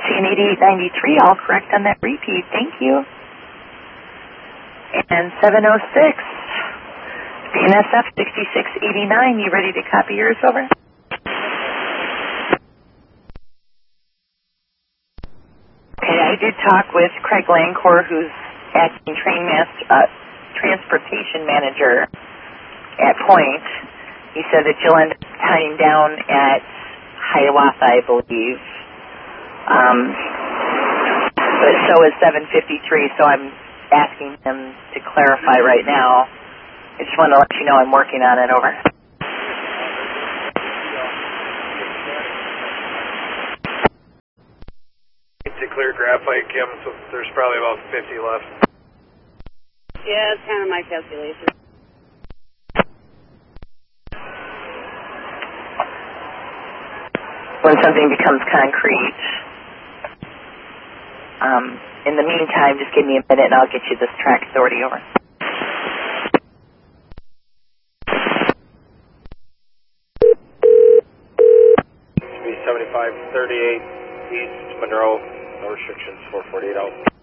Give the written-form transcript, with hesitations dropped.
seeing 8893, all correct on that repeat. Thank you. And 706, BNSF 6689, you ready to copy yours over? Okay, I did talk with Craig Lancor, who's acting transportation manager at Point. He said that you'll end up tying down at Hiawatha, I believe. But so is 753, so I'm asking him to clarify right now. I just want to let you know I'm working on it. Over. To clear graphite, Kim, so there's probably about 50 left. Yeah, it's kind of my calculation. When something becomes concrete. In the meantime, just give me a minute and I'll get you this track authority over. It should be 7538 East Monroe, no restrictions, 448 out.